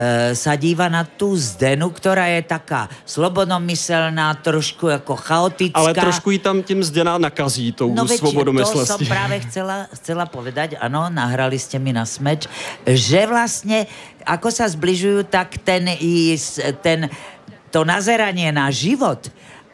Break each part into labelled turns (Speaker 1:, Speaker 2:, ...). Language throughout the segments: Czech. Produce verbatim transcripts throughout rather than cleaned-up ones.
Speaker 1: sa díva na tú Zdenu, ktorá je taká slobodomyselná, trošku jako chaotická.
Speaker 2: Ale trošku jí tam tím Zdena nakazí tou
Speaker 1: no,
Speaker 2: svobodomyslností.
Speaker 1: To som práve chcela, chcela povedať, ano, nahrali ste mi na smeč, že vlastne, ako sa zbližujú, tak ten, ten to nazeranie na život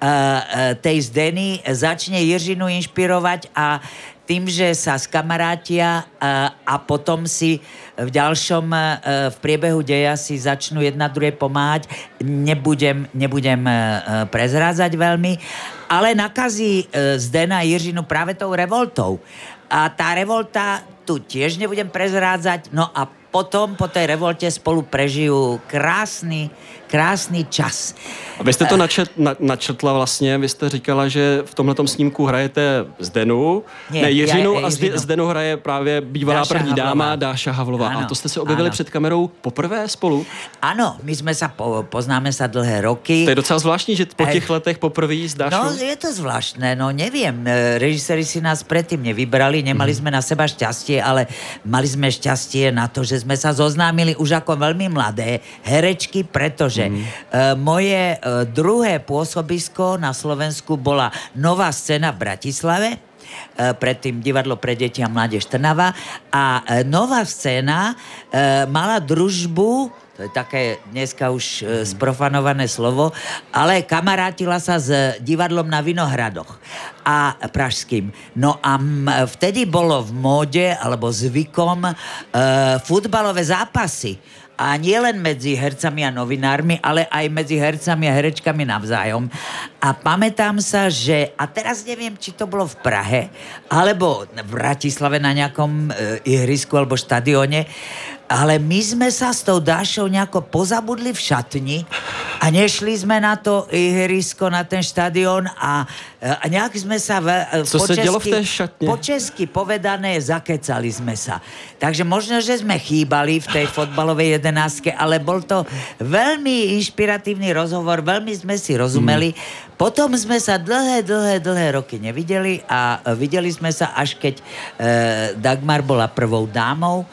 Speaker 1: uh, tej Zdeny začne Jiřinu inšpirovať a tým, že sa skamarátia a, a potom si v ďalšom, v priebehu deja si začnú jedna druhej pomáhať. Nebudem, nebudem prezrádzať veľmi, ale nakazí Zdena Jiřinu práve tou revoltou. A tá revolta tu tiež nebudem prezrádzať, no a potom po tej revolte spolu prežijú krásny, krásný čas.
Speaker 2: A vy jste to načet, na, načetla vlastně, vy jste říkala, že v tomhletom snímku hrajete Zdenu, ne, ne Jiřinu, já, a Jiřinu. Zdenu hraje právě bývalá Dáša první Havlová. dáma Dáša Havlová. Ano, a to jste se objevili ano. před kamerou poprvé spolu?
Speaker 1: Ano, my jsme sa, po, poznáme sa dlhé roky.
Speaker 2: To je docela zvláštní, že po těch letech poprvé s Dášou?
Speaker 1: No, je to zvláštné, no neviem. Režiséri si nás predtým nevybrali, nemali sme na seba šťastie, ale mali sme šťastie na to, že sme sa zoznámili už ako veľmi mladé herečky, pretože mm. uh, moje uh, druhé pôsobisko na Slovensku bola Nová scéna v Bratislave, uh, predtým Divadlo pre deti a mládež Trnava a uh, Nová scéna uh, mala družbu, to je také dneska už uh, sprofanované slovo, ale kamarátila sa s divadlom na Vinohradoch a pražským. No a m, vtedy bolo v móde alebo zvykom uh, futbalové zápasy. A nie len medzi hercami a novinármi, ale aj medzi hercami a herečkami navzájom. A pamätám sa, že, a teraz neviem, či to bolo v Prahe, alebo v Bratislave na nejakom e, ihrisku alebo štadióne, ale my sme sa s tou Dášou nejako pozabudli v šatni a nešli sme na to ihrisko, na ten štadión a, a nejak sme sa v,
Speaker 2: Co
Speaker 1: po,
Speaker 2: se dělo
Speaker 1: česky,
Speaker 2: v té šatně?
Speaker 1: po česky povedané zakecali sme sa. Takže možno, že sme chýbali v tej fotbalovej jedenáctke, ale bol to veľmi inšpiratívny rozhovor, veľmi sme si rozumeli. Mm. Potom sme sa dlhé, dlhé, dlhé roky nevideli a videli sme sa až keď e, Dagmar bola prvou dámou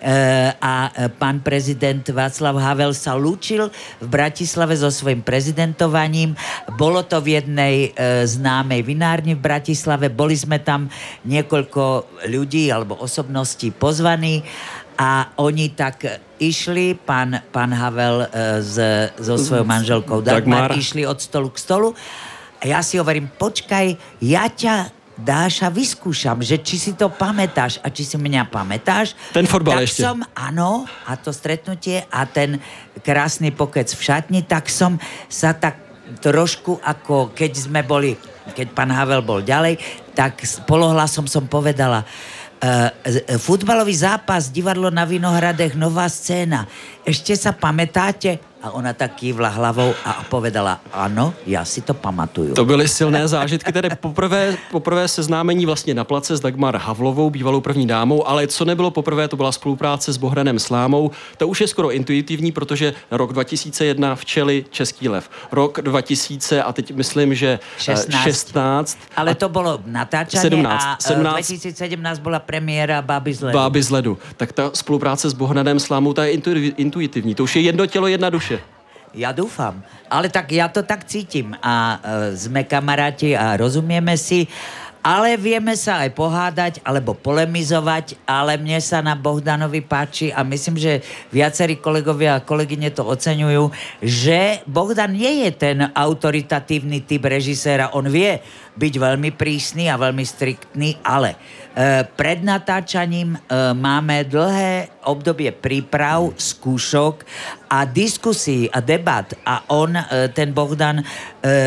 Speaker 1: a pán prezident Václav Havel sa lúčil v Bratislave so svojím prezidentovaním. Bolo to v jednej e, známej vinárni v Bratislave. Boli sme tam niekoľko ľudí alebo osobností pozvaní a oni tak išli, pán, pán Havel e, z, so svojou manželkou Dagmar, Dagmar išli od stolu k stolu a ja si hovorím, počkaj, ja ťa Dáša, vyskúšam, že či si to pamätáš a či si mňa pamätáš.
Speaker 2: Ten fotbal
Speaker 1: tak
Speaker 2: ešte.
Speaker 1: Som, áno, a to stretnutie a ten krásny pokec v šatni, tak som sa tak trošku ako keď sme boli, keď pán Havel bol ďalej, tak polohlasom som povedala uh, futbalový zápas, divadlo na Vinohradech, Nová scéna. Ešte sa pamätáte? A ona tak kývla hlavou a povedala, ano, já si to pamatuju.
Speaker 2: To byly silné zážitky, tedy poprvé, poprvé seznámení vlastně na place s Dagmar Havlovou, bývalou první dámou, ale co nebylo poprvé, to byla spolupráce s Bohdanem Slámou. To už je skoro intuitivní, protože rok dva tisíce jedna Včely, Český lev. Rok dva tisíce a teď myslím, že šestnáct. šestnáct
Speaker 1: ale to bylo natáčanie
Speaker 2: sedmnáct,
Speaker 1: a
Speaker 2: sedmnáct,
Speaker 1: dva tisíce sedmnáct byla premiéra Báby z ledu.
Speaker 2: Báby z ledu. Tak ta spolupráce s Bohdanem Slámou, ta je intuitivní. To už je jedno tělo, jedna duše.
Speaker 1: Ja dúfam, ale tak ja to tak cítim a e, sme kamaráti a rozumieme si, ale vieme sa aj pohádať alebo polemizovať, ale mne sa na Bohdanovi páči a myslím, že viacerí kolegovia a kolegyne to oceňujú, že Bohdan nie je ten autoritatívny typ režiséra, on vie byť veľmi prísny a veľmi striktný, ale e, pred natáčaním e, máme dlhé obdobie príprav, skúšok a diskusí a debat a on, e, ten Bohdan, e,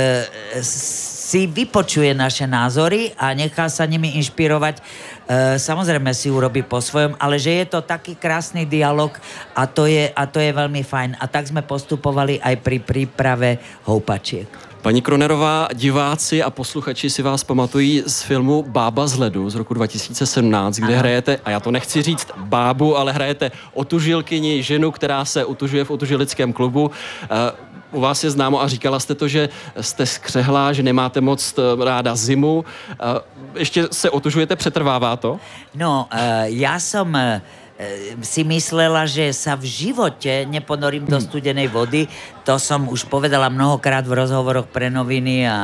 Speaker 1: si vypočuje naše názory a nechá sa nimi inšpirovať. E, samozrejme si urobí po svojom, ale že je to taký krásny dialog a to je, a to je veľmi fajn. A tak sme postupovali aj pri príprave Houpačiek.
Speaker 2: Paní Kronerová, diváci a posluchači si vás pamatují z filmu Bába z ledu z roku dva tisíce sedmnáct, kde Aha. hrajete, a já to nechci říct bábu, ale hrajete otužilkyni, ženu, která se utužuje v otužilickém klubu. U vás je známo a říkala jste to, že jste skřehlá, že nemáte moc ráda zimu. Ještě se otužujete, přetrvává to?
Speaker 1: No, já jsem si myslela, že sa v živote neponorím do studenej vody. To som už povedala mnohokrát v rozhovoroch pre noviny a,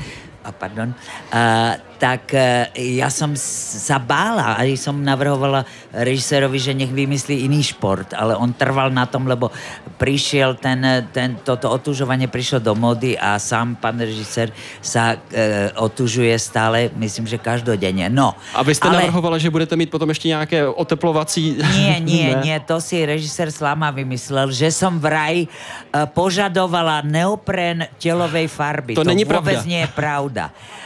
Speaker 1: a pardon. A, tak ja som sa bála a som navrhovala režisérovi, že nech vymyslí iný šport, ale on trval na tom, lebo prišiel ten, ten, toto otužovanie prišlo do mody a sám pán režisér sa e, otužuje stále, myslím, že každodenne. No,
Speaker 2: a vy jste
Speaker 1: ale...
Speaker 2: navrhovala, že budete mít potom ještě nějaké oteplovací...
Speaker 1: Nie, nie,
Speaker 2: ne?
Speaker 1: nie, to si režisér Slama vymyslel, že som vraj e, požadovala neopren telovej farby.
Speaker 2: To, to není
Speaker 1: vôbec
Speaker 2: pravda.
Speaker 1: nie je pravda.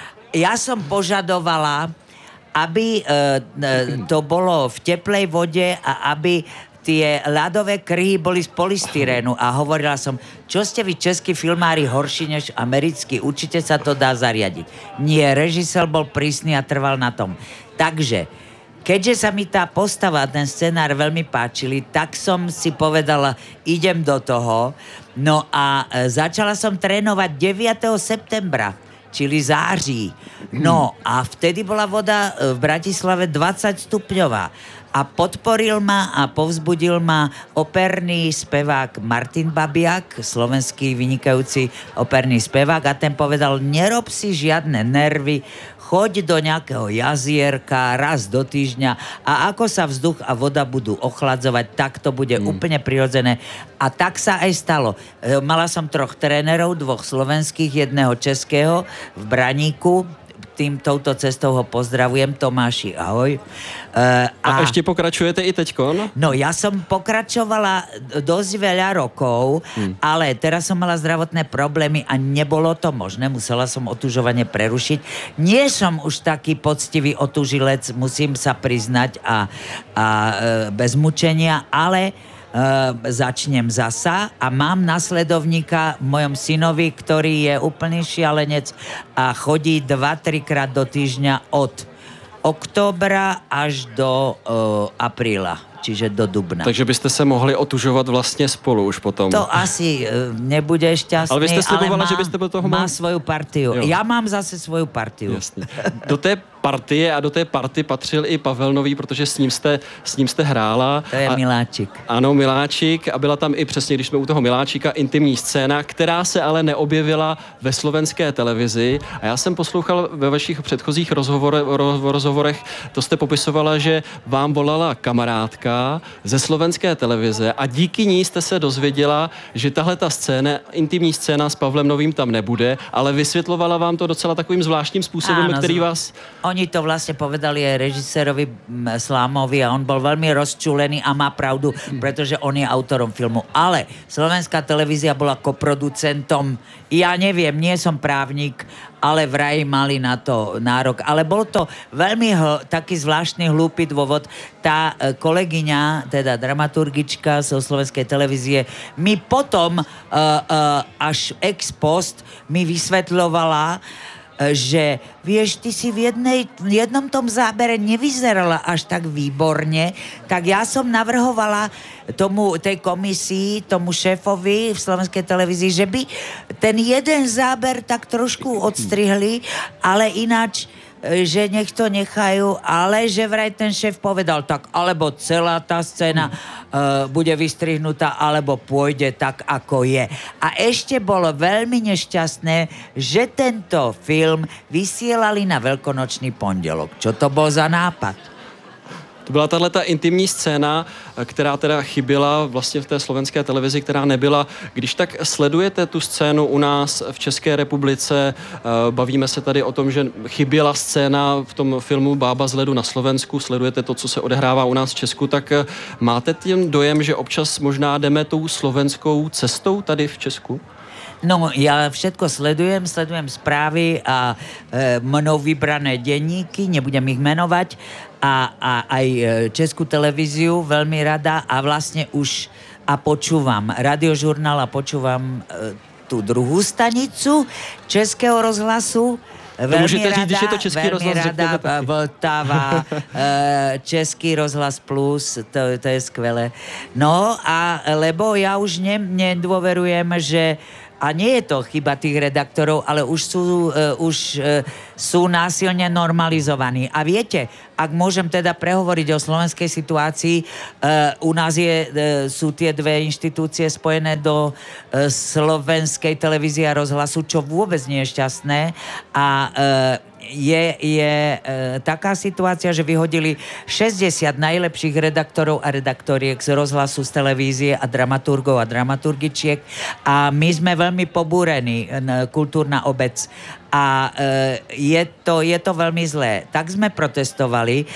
Speaker 1: Ja som požadovala, aby e, e, to bolo v teplej vode a aby tie ľadové kryhy boli z polystyrénu a hovorila som, čo ste vy českí filmári horší než americkí, určite sa to dá zariadiť. Nie, režisér bol prísny a trval na tom. Takže, keďže sa mi tá postava, ten scenár veľmi páčili, tak som si povedala, idem do toho. No a e, začala som trénovať deviateho septembra. Čili září. No a vtedy bola voda v Bratislave dvadsať stupňová. A podporil ma a povzbudil ma operný spevák Martin Babiak, slovenský vynikajúci operný spevák, a ten povedal, nerob si žiadne nervy, choď do nejakého jazierka raz do týždňa a ako sa vzduch a voda budú ochladzovať, tak to bude mm. úplne prirodzené. A tak sa aj stalo. Mala som troch trénerov, dvoch slovenských, jedného českého v Braníku. Tým touto cestou ho pozdravujem. Tomáši, ahoj. Uh,
Speaker 2: a, a ešte pokračujete i teďkon?
Speaker 1: No, ja som pokračovala dosť veľa rokov, hmm. ale teraz som mala zdravotné problémy a nebolo to možné. Musela som otužovanie prerušiť. Nie som už taký poctivý otužilec, musím sa priznať, a, a e, bez mučenia, ale Uh, začnem zasa a mám nasledovníka v mojom synovi, ktorý je úplný šialenec a chodí dva tri krát do týždňa od októbra až do uh, apríla, čiže do dubna.
Speaker 2: Takže byste se mohli otužovat vlastně spolu už potom.
Speaker 1: To asi uh, nebude šťastný,
Speaker 2: ale vy jste slibovala,
Speaker 1: má,
Speaker 2: že byste byl toho
Speaker 1: má
Speaker 2: mal...
Speaker 1: svoju partiu. Jo. Ja mám zase svoju partiu.
Speaker 2: Jasně. Do té partie a do té party patřil i Pavel Nový, protože s ním jste, s ním jste hrála.
Speaker 1: To je
Speaker 2: a,
Speaker 1: Miláčik.
Speaker 2: Ano, Miláčik, a byla tam i přesně, když jsme u toho Miláčika, intimní scéna, která se ale neobjevila ve slovenské televizi. A já jsem poslouchal ve vašich předchozích rozhovore, roz, rozhovorech, to jste popisovala, že vám volala kamarádka ze slovenské televize a díky ní jste se dozvěděla, že tahle ta scéna, intimní scéna s Pavlem Novým tam nebude, ale vysvětlovala vám to docela takovým zvláštním způsobem,
Speaker 1: Áno,
Speaker 2: který vás...
Speaker 1: Oni to vlastne povedali aj režisérovi Slámovi a on bol veľmi rozčúlený a má pravdu, pretože on je autorom filmu. Ale slovenská televízia bola koproducentom. Ja neviem, nie som právnik, ale vraj mali na to nárok. Ale bol to veľmi hl- taký zvláštny hlúpy dôvod. Tá kolegyňa, teda dramaturgička zo slovenskej televízie, mi potom uh, uh, až ex post mi vysvetľovala, že vieš, ty si v, jednej, v jednom tom zábere nevyzerala až tak výborne, tak ja som navrhovala tomu, tej komisii, tomu šéfovi v slovenskej televízii, že by ten jeden záber tak trošku odstrihli, ale ináč že nech to nechajú, ale že vraj ten šéf povedal tak, alebo celá tá scéna uh, bude vystrihnutá, alebo pôjde tak, ako je. A ešte bolo veľmi nešťastné, že tento film vysielali na veľkonočný pondelok. Čo to bol za nápad?
Speaker 2: To byla tahle ta intimní scéna, která teda chyběla vlastně v té slovenské televizi, která nebyla. Když tak sledujete tu scénu u nás v České republice, bavíme se tady o tom, že chyběla scéna v tom filmu Bába z ledu na Slovensku, sledujete to, co se odehrává u nás v Česku, tak máte tím dojem, že občas možná jdeme tou slovenskou cestou tady v Česku?
Speaker 1: No, ja všetko sledujem, sledujem správy a e, mnou vybrané denníky, nebudem ich menovať, a, a aj Českú televíziu veľmi rada a vlastne už a počúvam radiožurnál a počúvam e, tú druhú stanicu Českého rozhlasu. Veľmi rada, říct, je to Český veľmi rozhlas, rada, Vltava, Český rozhlas plus, to, to je skvelé. No a lebo ja už ne, nedôverujem, že a nie je to chyba tých redaktorov, ale už sú, uh, už, uh, sú násilne normalizovaní. A viete, ak môžem teda prehovoriť o slovenskej situácii, uh, u nás je, uh, sú tie dve inštitúcie spojené do uh, slovenskej televízie a rozhlasu, čo vôbec nie je šťastné. A uh, je, je e, taká situácia, že vyhodili šesťdesiat najlepších redaktorov a redaktoriek z rozhlasu, z televízie a dramaturgov a dramaturgičiek a my sme veľmi pobúrení, kultúrna obec. A e, je, to, je to veľmi zlé. Tak sme protestovali. E,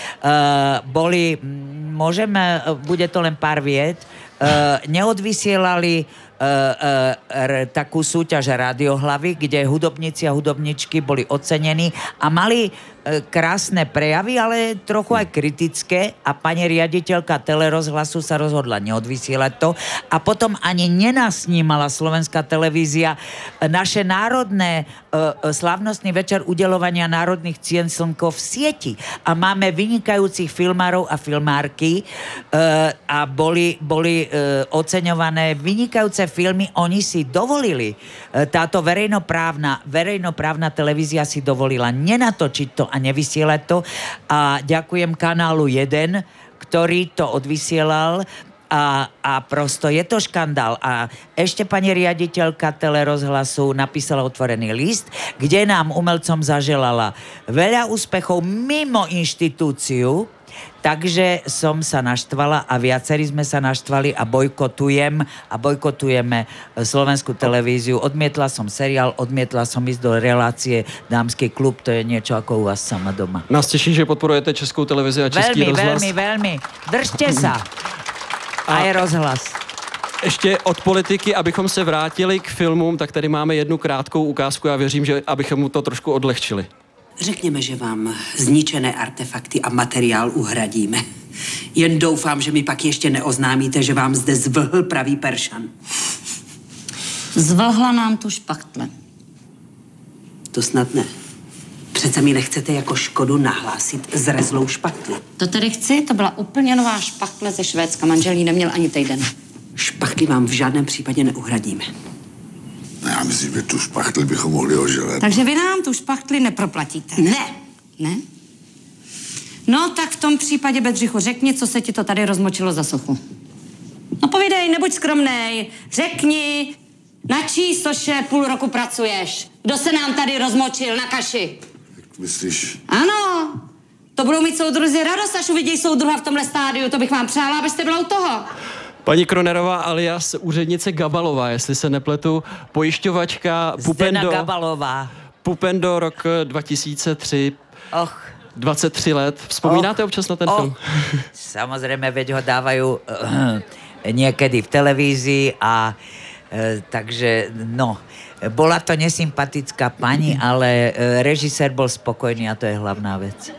Speaker 1: boli, môžeme, bude to len pár viet, e, neodvysielali Uh, uh, r, takú súťaž Radiohlavy, kde hudobníci a hudobničky boli ocenení a mali uh, krásne prejavy, ale trochu aj kritické a pani riaditeľka telerozhlasu sa rozhodla neodvysielať to a potom ani nenasnímala slovenská televízia naše národné uh, slávnostný večer udeľovania národných cien Slnko v sieti a máme vynikajúcich filmárov a filmárky uh, a boli, boli uh, oceňované vynikajúce filmy, oni si dovolili, táto verejnoprávna, verejnoprávna televízia si dovolila nenatočiť to a nevysielať to a ďakujem kanálu jeden, ktorý to odvysielal a, a prosto je to škandál. A ešte pani riaditeľka telerozhlasu napísala otvorený list, kde nám umelcom zaželala veľa úspechov mimo inštitúciu. Takže som sa naštvala a viacerí sme sa naštvali a bojkotujem a bojkotujeme slovenskú televíziu. Odmietla som seriál, odmietla som ísť do relácie Dámsky klub, to je niečo ako u vás sama doma.
Speaker 2: Nás teší, že podporujete Českou televizi a Český
Speaker 1: veľmi,
Speaker 2: rozhlas.
Speaker 1: Veľmi, veľmi, veľmi. Držte sa. A je rozhlas.
Speaker 2: Ještě od politiky, abychom se vrátili k filmům, tak tady máme jednu krátkou ukázku. Já věřím, že abychom mu to trošku odlehčili.
Speaker 3: Řekněme, že vám zničené artefakty a materiál uhradíme. Jen doufám, že mi pak ještě neoznámíte, že vám zde zvlhl pravý Peršan.
Speaker 4: Zvlhla nám tu špachtle.
Speaker 3: To snad ne. Přece mi nechcete jako škodu nahlásit zrezlou špachtli.
Speaker 4: To tedy chci, to byla úplně nová špachtle ze Švédska. Manžel jí neměl ani týden.
Speaker 3: Špachtli vám v žádném případě neuhradíme.
Speaker 5: Já myslím, že tu špachtli bychom mohli oželet.
Speaker 4: Takže vy nám tu špachtli neproplatíte?
Speaker 3: Ne.
Speaker 4: Ne? No tak v tom případě, Bedřichu, řekni, co se ti to tady rozmočilo za sochu. No povídej, nebuď skromnej. Řekni, na čí soše půl roku pracuješ? Kdo se nám tady rozmočil na kaši?
Speaker 5: Jak myslíš?
Speaker 4: Ano, to budou mít soudruzi radost, až uvidějí soudruha v tomhle stádiu. To bych vám přála, abyste byla u toho.
Speaker 2: Paní Kronerová alias úřednice Gabalová, jestli se nepletu, pojišťovačka Pupendo.
Speaker 1: Zdena Gabalová.
Speaker 2: Pupendo, rok dva tisíce tři.
Speaker 1: Och.
Speaker 2: dvacet tři let. Vzpomínáte
Speaker 1: Och.
Speaker 2: občas na ten
Speaker 1: Och.
Speaker 2: film?
Speaker 1: Samozrejme, veď ho dávajú uh, niekedy v televízii a uh, takže, no, bola to nesympatická pani, ale uh, režisér bol spokojný a to je hlavná vec.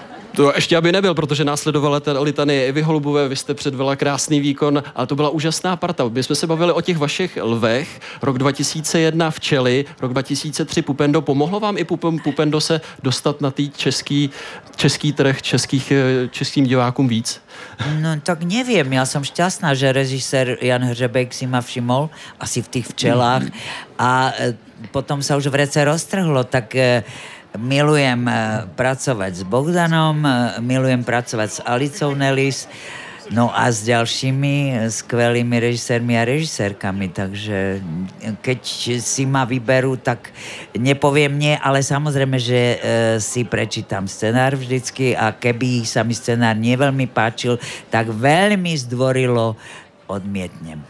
Speaker 2: To ještě aby nebyl, protože následovala ta litanie Evy Holubové, vy jste předvedla krásný výkon, ale to byla úžasná parta. My jsme se bavili o těch vašich lvech, rok dva tisíce jedna Včely, rok dva tisíce tři Pupendo. Pomohlo vám i Pupendo se dostat na tý český, český trh, českých, českým divákům víc?
Speaker 1: No tak neviem, ja som šťastná, že režisér Jan Hřebejk si ma všimol, asi v tých Včelách a e, potom sa už vrece roztrhlo, tak e, milujem pracovať s Bohdanom, milujem pracovať s Alicou Nelis, no a s ďalšími skvelými režisérmi a režisérkami, takže keď si ma vyberú, tak nepoviem nie, ale samozrejme, že e, si prečítam scenár vždycky a keby sa mi scenár neveľmi páčil, tak veľmi zdvorilo odmietnem.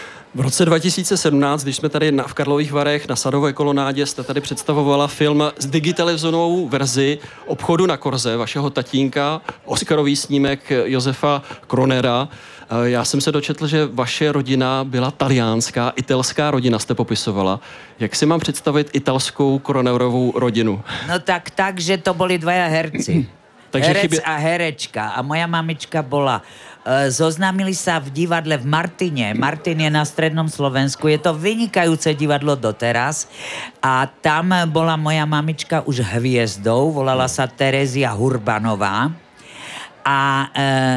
Speaker 2: V roce dva tisíce sedmnáct, když jsme tady na, v Karlových Varech na Sadové kolonádě, jste tady představovala film s digitalizovanou verzi Obchodu na Korze, vašeho tatínka, oscarový snímek Josefa Kronera. Já jsem se dočetl, že vaše rodina byla taliánská, italská rodina jste popisovala. Jak si mám představit italskou Kronerovou rodinu?
Speaker 1: No tak tak, že to boli dvaja herci.
Speaker 2: Takže
Speaker 1: Herec
Speaker 2: chybě...
Speaker 1: a herečka. A moja mamička bola... E, zoznámili sa v divadle v Martine. Martin je na strednom Slovensku. Je to vynikajúce divadlo doteraz. A tam bola moja mamička už hviezdou. Volala sa Terezia Hurbanová. A e,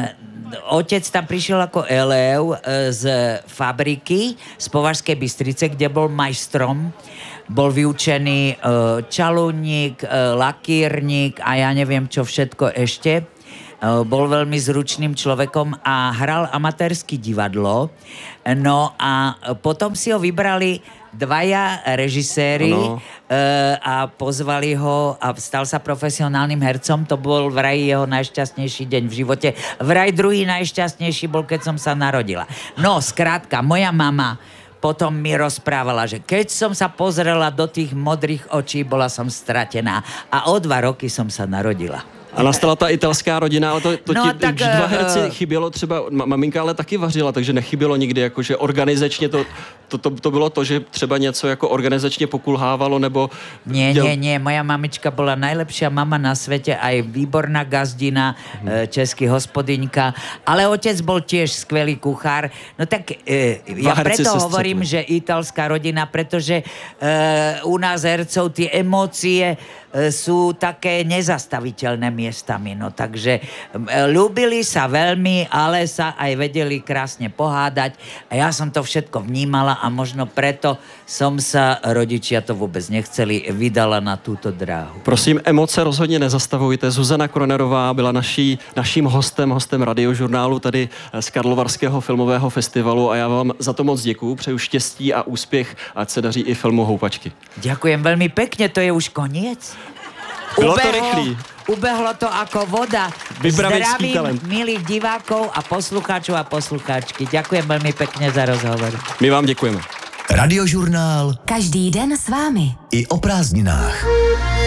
Speaker 1: otec tam prišiel ako elev e, z fabriky z Považskej Bystrice, kde bol majstrom. Bol vyučený e, čalúnik, e, lakírnik a ja neviem čo všetko ešte. E, bol veľmi zručným človekom a hral amatérske divadlo. No a potom si ho vybrali dvaja režiséri e, a pozvali ho a stal sa profesionálnym hercom. To bol vraj jeho najšťastnejší deň v živote. Vraj druhý najšťastnejší bol, keď som sa narodila. No, skrátka, moja mama potom mi rozprávala, že keď som sa pozrela do tých modrých očí, bola som stratená. A o dva roky som sa narodila.
Speaker 2: A nastala ta italská rodina, ale to, to
Speaker 1: no,
Speaker 2: ti
Speaker 1: tak,
Speaker 2: dva herci
Speaker 1: uh,
Speaker 2: chybělo třeba, maminka ale taky vařila, takže nechybělo nikdy, jakože organizačně to, to, to, to bylo to, že třeba něco jako organizačně pokulhávalo, nebo...
Speaker 1: Nie, děl... nie, nie, moja mamička bola najlepšia mama na svete, aj výborná gazdina, hmm. český hospodyňka, ale otec bol tiež skvelý kuchár. No tak e, ja preto hovorím, že italská rodina, pretože e, u nás hercov tie emócie sú také nezastaviteľné miestami, no takže ľúbili sa veľmi, ale sa aj vedeli krásne pohádať a ja som to všetko vnímala a možno preto som sa, rodičia to vôbec nechceli, vydala na túto dráhu.
Speaker 2: Prosím, emoce rozhodně nezastavujte. Zuzana Kronerová byla naší, naším hostem, hostem Radiožurnálu tady z Karlovarského filmového festivalu a já vám za to moc děkuju, přeju štěstí a úspěch, ať se daří i filmu Houpačky.
Speaker 1: Ďakujem veľmi pekne, to je už koniec.
Speaker 2: Bylo
Speaker 1: ubehlo,
Speaker 2: to rychlý.
Speaker 1: Ubehlo to ako voda.
Speaker 2: Vybravecký talent.
Speaker 1: Zdravím milých divákov a poslucháčov a poslucháčky. Ďakujem veľmi pekne za rozhovor.
Speaker 2: My vám děkujeme.
Speaker 6: Radiožurnál.
Speaker 7: Každý den s vámi.
Speaker 6: I o prázdninách.